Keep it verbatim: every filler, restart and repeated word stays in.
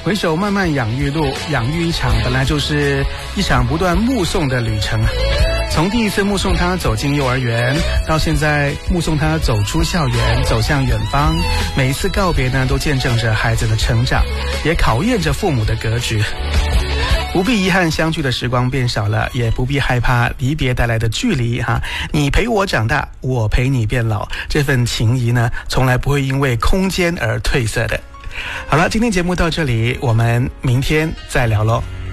回首漫漫养育路，养育一场本来就是一场不断目送的旅程啊。从第一次目送他走进幼儿园，到现在目送他走出校园，走向远方，每一次告别呢，都见证着孩子的成长，也考验着父母的格局。不必遗憾相聚的时光变少了，也不必害怕离别带来的距离哈。你陪我长大，我陪你变老，这份情谊呢，从来不会因为空间而褪色的。好了，今天节目到这里，我们明天再聊咯。